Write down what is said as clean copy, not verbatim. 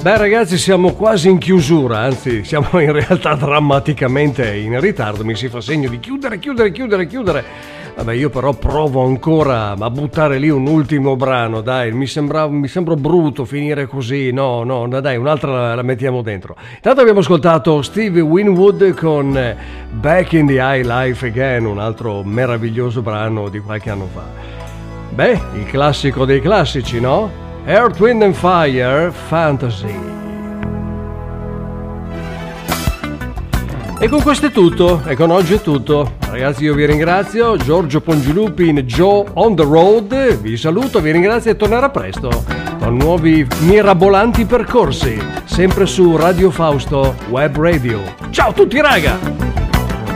Beh ragazzi, siamo quasi in chiusura, anzi siamo in realtà drammaticamente in ritardo, mi si fa segno di chiudere. Vabbè, io però provo ancora a buttare lì un ultimo brano, dai, mi sembra brutto finire così, no, dai, un'altra la mettiamo dentro. Intanto abbiamo ascoltato Stevie Winwood con Back in the High Life Again, un altro meraviglioso brano di qualche anno fa. Beh, il classico dei classici, no? Earth, Wind and Fire, Fantasy. E con questo è tutto, e con oggi è tutto. Ragazzi, io vi ringrazio, Giorgio Pongilupi in Joe on the Road, vi saluto, vi ringrazio e tornerò presto con nuovi mirabolanti percorsi, sempre su Radio Fausto Web Radio. Ciao a tutti raga!